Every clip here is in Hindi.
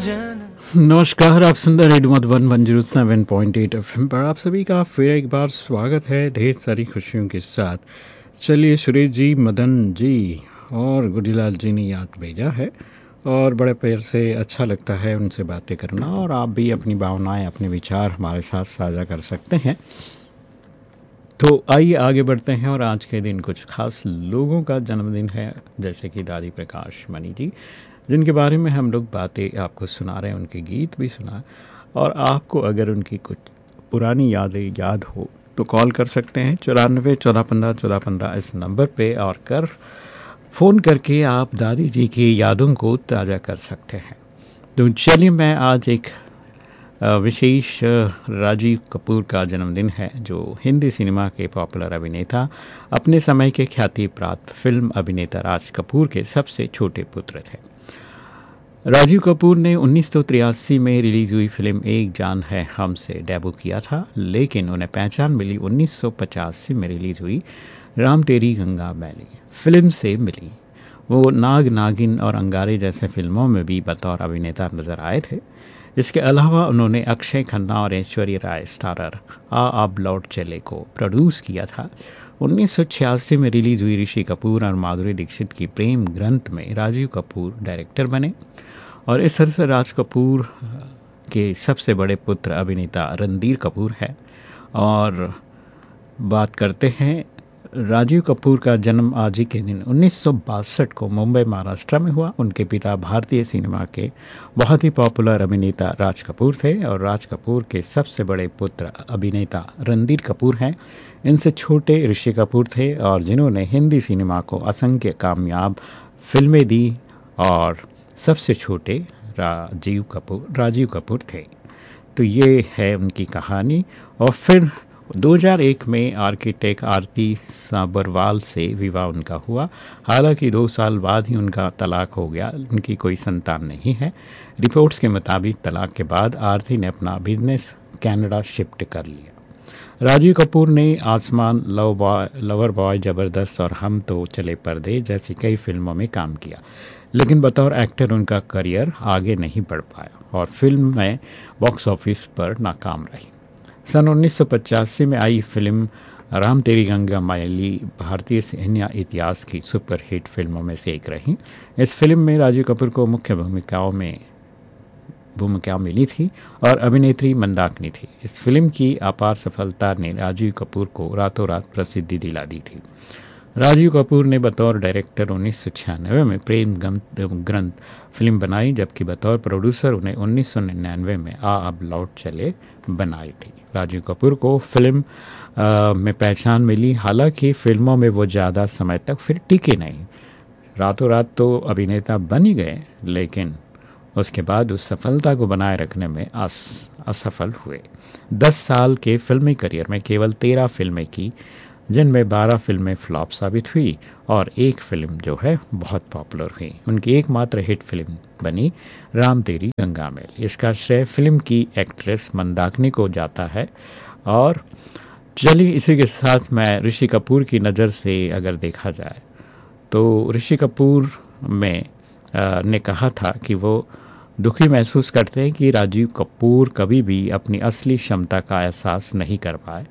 नमस्कार, आप सुन रहे रेडियो मधुबन 107.8 FM पर आप सभी का फिर एक बार स्वागत है ढेर सारी खुशियों के साथ। चलिए, सुरेश जी, मदन जी और गुडीलाल जी ने याद भेजा है और बड़े प्यार से अच्छा लगता है उनसे बातें करना, और आप भी अपनी भावनाएं, अपने विचार हमारे साथ साझा कर सकते हैं। तो आइए आगे बढ़ते हैं, और आज के दिन कुछ खास लोगों का जन्मदिन है, जैसे कि दादी प्रकाश मणि जी, जिनके बारे में हम लोग बातें आपको सुना रहे हैं, उनके गीत भी सुना। और आपको अगर उनकी कुछ पुरानी यादें याद हो तो कॉल कर सकते हैं 94 14 15 14 15 इस नंबर पे, और फ़ोन करके आप दादी जी की यादों को ताज़ा कर सकते हैं। तो चलिए, मैं आज एक विशेष राजीव कपूर का जन्मदिन है, जो हिंदी सिनेमा के पॉपुलर अभिनेता, अपने समय के ख्याति प्राप्त फिल्म अभिनेता राज कपूर के सबसे छोटे पुत्र थे। राजीव कपूर ने 1983 में रिलीज हुई फिल्म एक जान है हम से डेब्यू किया था, लेकिन उन्हें पहचान मिली 1985 में रिलीज हुई राम तेरी गंगा मैली फिल्म से मिली। वो नाग नागिन और अंगारे जैसे फिल्मों में भी बतौर अभिनेता नजर आए थे। इसके अलावा उन्होंने अक्षय खन्ना और ऐश्वर्या राय स्टारर आ अब लौट चले को प्रोड्यूस किया था। 1986 में रिलीज हुई ऋषि कपूर और माधुरी दीक्षित की प्रेम ग्रंथ में राजीव कपूर डायरेक्टर बने, और इस तरह से राज कपूर के सबसे बड़े पुत्र अभिनेता रणधीर कपूर है। और बात करते हैं, राजीव कपूर का जन्म आज ही के दिन 1962 को मुंबई, महाराष्ट्र में हुआ। उनके पिता भारतीय सिनेमा के बहुत ही पॉपुलर अभिनेता राज कपूर थे, और राज कपूर के सबसे बड़े पुत्र अभिनेता रणधीर कपूर हैं। इनसे छोटे ऋषि कपूर थे, और जिन्होंने हिंदी सिनेमा को असंख्य कामयाब फिल्में दी, और सबसे छोटे राजीव कपूर थे। तो ये है उनकी कहानी। और फिर 2001 में आर्किटेक्ट आरती साबरवाल से विवाह उनका हुआ। हालांकि 2 साल बाद ही उनका तलाक हो गया, उनकी कोई संतान नहीं है। रिपोर्ट्स के मुताबिक तलाक के बाद आरती ने अपना बिजनेस कनाडा शिफ्ट कर लिया। राजीव कपूर ने आसमान, लवर बॉय, जबरदस्त और हम तो चले पर्दे जैसी कई फिल्मों में काम किया, लेकिन बतौर एक्टर उनका करियर आगे नहीं बढ़ पाया, और फिल्म में बॉक्स ऑफिस पर नाकाम रही। सन 1985 में आई फिल्म राम तेरी गंगा मैली भारतीय सिनेमा इतिहास की सुपरहिट फिल्मों में से एक रही। इस फिल्म में राजीव कपूर को मुख्य भूमिका मिली थी, और अभिनेत्री मंदाकिनी थी। इस फिल्म की अपार सफलता ने राजीव कपूर को रातों रात प्रसिद्धि दिला दी थी। राजीव कपूर ने बतौर डायरेक्टर 1996 में प्रेम ग्रंथ फिल्म बनाई, जबकि बतौर प्रोड्यूसर उन्हें 1999 में आ अब लौट चले बनाई थी। राजीव कपूर को फिल्म में पहचान मिली, हालांकि फिल्मों में वो ज़्यादा समय तक फिर टिके नहीं। रातों रात तो अभिनेता बन ही गए, लेकिन उसके बाद उस सफलता को बनाए रखने में असफल हुए। 10 साल के फिल्मी करियर में केवल 13 फिल्में की, जिनमें 12 फिल्में फ्लॉप साबित हुई, और एक फिल्म जो है बहुत पॉपुलर हुई। उनकी एकमात्र हिट फिल्म बनी राम तेरी गंगा मैली। इसका श्रेय फिल्म की एक्ट्रेस मंदाकिनी को जाता है। और चलिए, इसी के साथ मैं ऋषि कपूर की नज़र से अगर देखा जाए तो ऋषि कपूर ने कहा था कि वो दुखी महसूस करते हैं कि राजीव कपूर कभी भी अपनी असली क्षमता का एहसास नहीं कर पाए।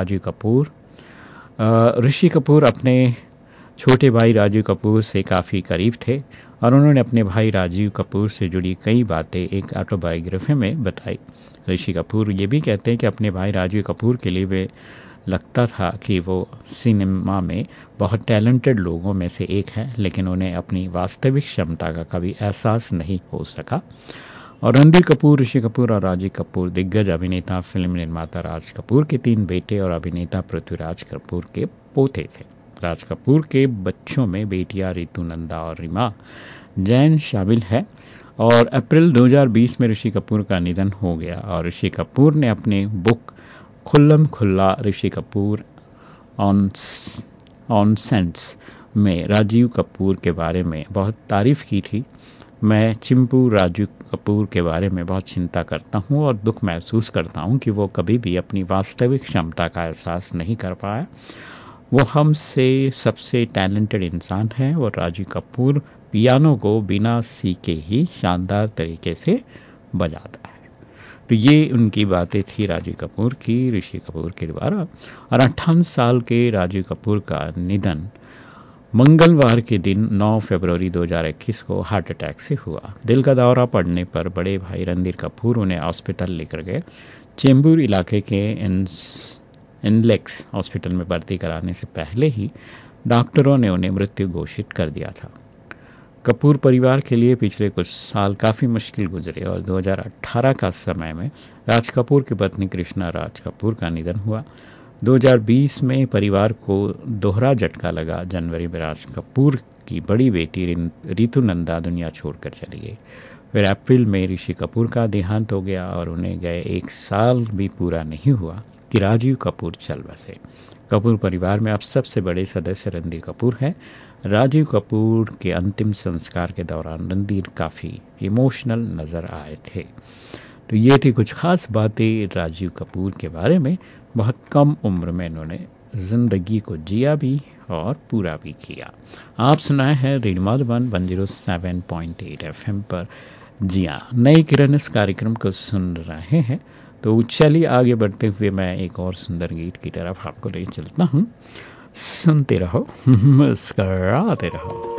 ऋषि कपूर अपने छोटे भाई राजीव कपूर से काफ़ी करीब थे, और उन्होंने अपने भाई राजीव कपूर से जुड़ी कई बातें एक ऑटोबायोग्राफी में बताई। ऋषि कपूर ये भी कहते हैं कि अपने भाई राजीव कपूर के लिए वे लगता था कि वो सिनेमा में बहुत टैलेंटेड लोगों में से एक हैं, लेकिन उन्हें अपनी वास्तविक क्षमता का कभी एहसास नहीं हो सका। और रणधीर कपूर, ऋषि कपूर और राजीव कपूर दिग्गज अभिनेता, फिल्म निर्माता राज कपूर के 3 बेटे और अभिनेता पृथ्वीराज कपूर के पोते थे। राज कपूर के बच्चों में बेटियां रितु नंदा और रीमा जैन शामिल है। और अप्रैल 2020 में ऋषि कपूर का निधन हो गया, और ऋषि कपूर ने अपने बुक खुल्लम खुल्ला ऋषि कपूर ऑन सेंस में राजीव कपूर के बारे में बहुत तारीफ़ की थी। मैं चिंपू राजीव कपूर के बारे में बहुत चिंता करता हूँ और दुख महसूस करता हूँ कि वो कभी भी अपनी वास्तविक क्षमता का एहसास नहीं कर पाया। वो हमसे सबसे टैलेंटेड इंसान है और राजीव कपूर पियानो को बिना सीखे ही शानदार तरीके से बजाता है। तो ये उनकी बातें थी राजीव कपूर की ऋषि कपूर के द्वारा। और 58 साल के राजीव कपूर का निधन मंगलवार के दिन 9 फरवरी 2021 को हार्ट अटैक से हुआ। दिल का दौरा पड़ने पर बड़े भाई रणधीर कपूर उन्हें हॉस्पिटल लेकर गए। चेंबूर इलाके के इनलेक्स हॉस्पिटल में भर्ती कराने से पहले ही डॉक्टरों ने उन्हें मृत्यु घोषित कर दिया था। कपूर परिवार के लिए पिछले कुछ साल काफ़ी मुश्किल गुजरे और 2018 का समय में राज कपूर की पत्नी कृष्णा राज कपूर का निधन हुआ। 2020 में परिवार को दोहरा झटका लगा। जनवरी में राज कपूर की बड़ी बेटी रितु नंदा दुनिया छोड़कर चली गई। फिर अप्रैल में ऋषि कपूर का देहांत हो गया और उन्हें गए 1 साल भी पूरा नहीं हुआ कि राजीव कपूर चल बसे। कपूर परिवार में अब सबसे बड़े सदस्य रणधीर कपूर हैं। राजीव कपूर के अंतिम संस्कार के दौरान रणधीर काफ़ी इमोशनल नज़र आए थे। तो ये थी कुछ खास बातें राजीव कपूर के बारे में। बहुत कम उम्र में इन्होंने ज़िंदगी को जिया भी और पूरा भी किया। आप सुनाए हैं रेडियो मधुबन 107.8 FM पर। जी हाँ, नई किरण इस कार्यक्रम को सुन रहे हैं। तो चलिए आगे बढ़ते हुए मैं एक और सुंदर गीत की तरफ आपको ले चलता हूँ। सुनते रहो, मुस्कराते रहो।